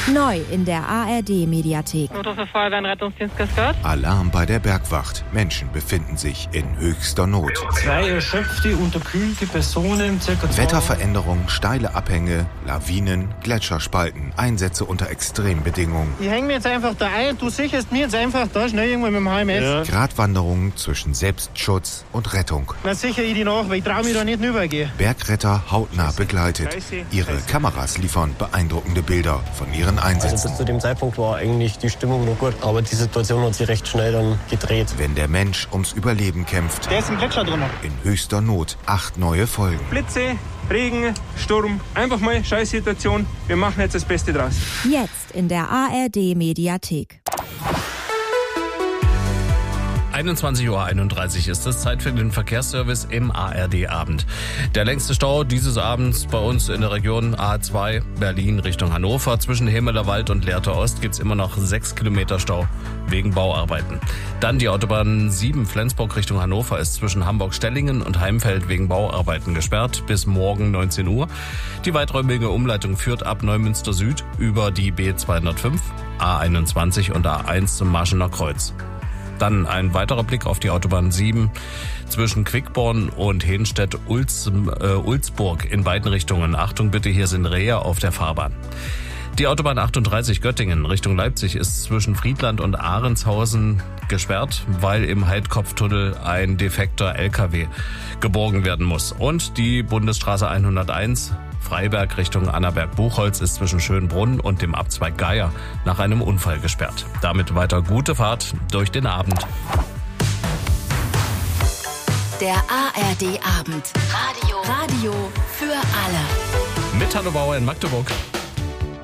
Neu in der ARD-Mediathek. Notruf für Feuerwehr und Rettungsdienst, grüß Gott. Alarm bei der Bergwacht. Menschen befinden sich in höchster Not. 2 erschöpfte, unterkühlte Personen, circa Wetterveränderung, steile Abhänge, Lawinen, Gletscherspalten, Einsätze unter Extrembedingungen. Ich hänge mir jetzt einfach da ein, du sicherst mir jetzt einfach da schnell irgendwo mit dem HMS. Ja. Gratwanderungen zwischen Selbstschutz und Rettung. Dann sichere ich die nach, weil ich traue mich da nicht rübergehen. Bergretter hautnah begleitet. Ihre Kameras liefern beeindruckende Bilder von ihren Einsätzen. Also bis zu dem Zeitpunkt war eigentlich die Stimmung noch gut, aber die Situation hat sich recht schnell dann gedreht. Wenn der Mensch ums Überleben kämpft. Der ist im Gletscher drin. In höchster Not. 8 neue Folgen. Blitze, Regen, Sturm. Einfach mal Scheißsituation. Wir machen jetzt das Beste draus. Jetzt in der ARD-Mediathek. 21:31 Uhr ist es, Zeit für den Verkehrsservice im ARD-Abend. Der längste Stau dieses Abends bei uns in der Region A2 Berlin Richtung Hannover. Zwischen Hemelerwald und Lehrte Ost gibt's immer noch 6 Kilometer Stau wegen Bauarbeiten. Dann die Autobahn 7 Flensburg Richtung Hannover ist zwischen Hamburg-Stellingen und Heimfeld wegen Bauarbeiten gesperrt bis morgen 19 Uhr. Die weiträumige Umleitung führt ab Neumünster Süd über die B205, A21 und A1 zum Marschener Kreuz. Dann ein weiterer Blick auf die Autobahn 7 zwischen Quickborn und Henstedt-Ulzburg in beiden Richtungen. Achtung bitte, hier sind Rehe auf der Fahrbahn. Die Autobahn 38 Göttingen Richtung Leipzig ist zwischen Friedland und Ahrenshausen gesperrt, weil im Heidkopftunnel ein defekter LKW geborgen werden muss. Und die Bundesstraße 101 Freiberg Richtung Annaberg-Buchholz ist zwischen Schönbrunn und dem Abzweig Geier nach einem Unfall gesperrt. Damit weiter gute Fahrt durch den Abend. Der ARD-Abend. Radio für alle. Mit Hanno Bauer in Magdeburg.